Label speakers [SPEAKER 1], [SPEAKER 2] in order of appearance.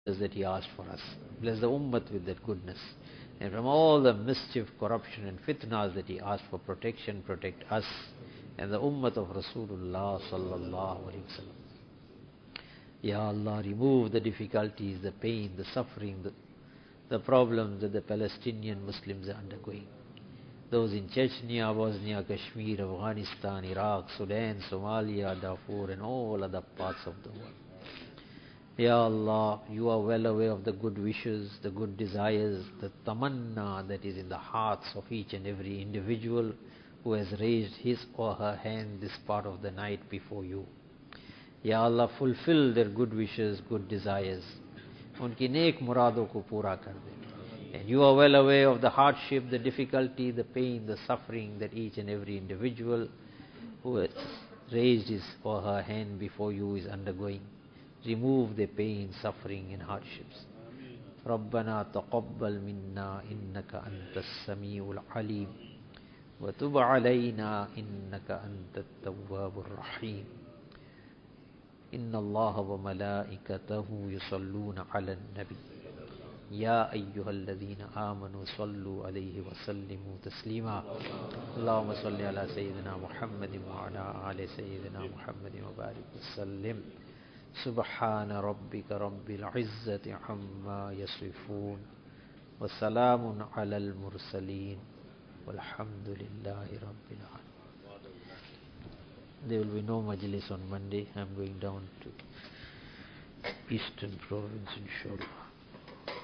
[SPEAKER 1] that He asked for us. Bless the Ummah with that goodness. And from all the mischief, corruption and fitnas that He asked for protection, protect us and the Ummah of Rasulullah sallallahu alaihi wasallam. Ya Allah, remove the difficulties, the pain, the suffering, the problems that the Palestinian Muslims are undergoing. Those in Chechnya, Bosnia, Kashmir, Afghanistan, Iraq, Sudan, Somalia, Darfur and all other parts of the world. Ya Allah, You are well aware of the good wishes, the good desires, the tamanna that is in the hearts of each and every individual who has raised his or her hand this part of the night before You. Ya Allah, fulfill their good wishes, good desires. Unki नेक मुरादों को पूरा कर दे. And You are well aware of the hardship, the difficulty, the pain, the suffering that each and every individual who has raised his or her hand before You is undergoing. Remove the pain, suffering and hardships. ربنا تقبل منا إنك أنت السميع العليم وتب علينا إنك أنت التواب الرحيم. إن الله وملائكته يصلون على النبي يا أيها الذين آمنوا صلوا عليه وسلموا تسليما. اللهم صل على سيدنا محمد وعلى آل سيدنا محمد وبارك وسلم. سبحان ربك رب العزة عما يصفون وسلام على المرسلين والحمد لله رب العالمين. There will be no majlis on Monday. I am going down to Eastern Province, inshallah.